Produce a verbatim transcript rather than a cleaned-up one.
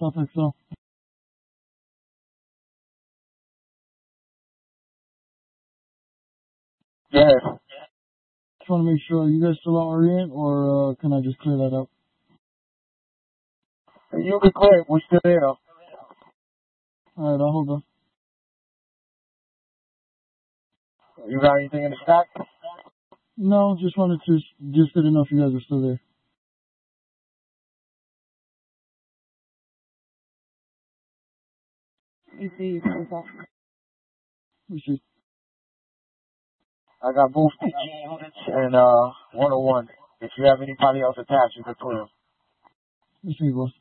South X L. Yeah. Just want to make sure, are you guys still on Orient, or uh, can I just clear that out? You'll be clear. We're still there, though. Alright, I'll hold on. You got anything in the stack? No, just wanted to, just didn't know if you guys are still there. You see, you see that. Appreciate I got both P G units and uh one oh one. If you have anybody else attached, you can clear them. it. Appreciate it, boss.